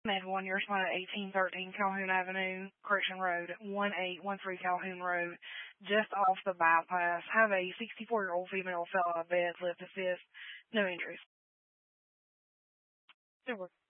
Everyone, you're responding at 1813 Calhoun Avenue, Correction Road, 1813 Calhoun Road, just off the bypass. Have a 64-year-old female fell out of bed, left assist, no injuries. Super.